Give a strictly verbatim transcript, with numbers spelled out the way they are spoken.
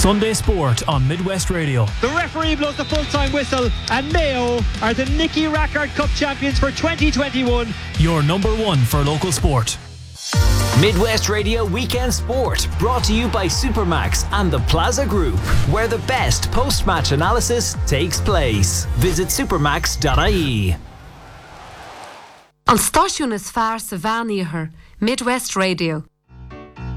Sunday Sport on Midwest Radio. The referee blows the full-time whistle and Mayo are the Nicky Rackard Cup champions for twenty twenty-one. Your number one for local sport. Midwest Radio Weekend Sport, brought to you by Supermax and the Plaza Group, where the best post-match analysis takes place. Visit supermax dot I E. An stáisiún is fearr sa bhean Midwest Radio.